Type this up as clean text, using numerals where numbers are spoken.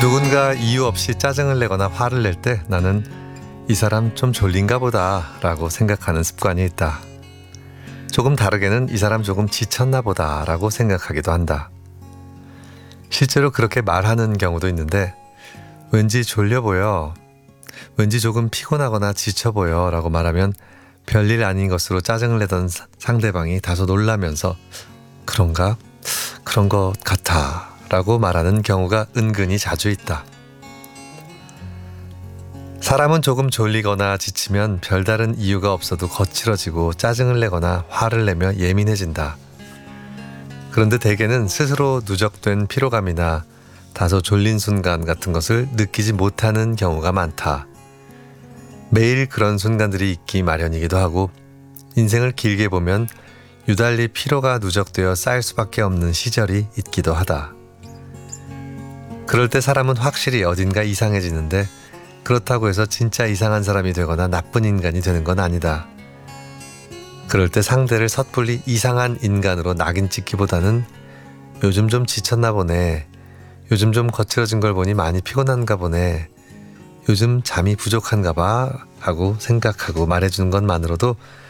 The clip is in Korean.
누군가 이유 없이 짜증을 내거나 화를 낼 때 나는 이 사람 좀 졸린가 보다 라고 생각하는 습관이 있다. 조금 다르게는 이 사람 조금 지쳤나 보다 라고 생각하기도 한다. 실제로 그렇게 말하는 경우도 있는데 왠지 졸려 보여, 왠지 조금 피곤하거나 지쳐 보여 라고 말하면 별일 아닌 것으로 짜증을 내던 상대방이 다소 놀라면서 그런가? 그런 것 같아 라고 말하는 경우가 은근히 자주 있다. 사람은 조금 졸리거나 지치면 별다른 이유가 없어도 거칠어지고 짜증을 내거나 화를 내며 예민해진다. 그런데 대개는 스스로 누적된 피로감이나 다소 졸린 순간 같은 것을 느끼지 못하는 경우가 많다. 매일 그런 순간들이 있기 마련이기도 하고 인생을 길게 보면 유달리 피로가 누적되어 쌓일 수밖에 없는 시절이 있기도 하다. 그럴 때 사람은 확실히 어딘가 이상해지는데 그렇다고 해서 진짜 이상한 사람이 되거나 나쁜 인간이 되는 건 아니다. 그럴 때 상대를 섣불리 이상한 인간으로 낙인 찍기보다는 요즘 좀 지쳤나 보네. 요즘 좀 거칠어진 걸 보니 많이 피곤한가 보네. 요즘 잠이 부족한가 봐 하고 생각하고 말해주는 것만으로도